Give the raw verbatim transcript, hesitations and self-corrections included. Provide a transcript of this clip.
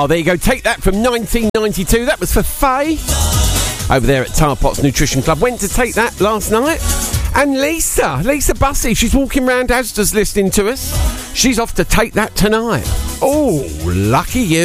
Oh, there you go. Take that from nineteen ninety-two. That was for Faye over there at Tarpots Nutrition Club. Went to take that last night. And Lisa, Lisa Bussey, she's walking around Asda's listening to us. She's off to take that tonight. Oh, lucky you.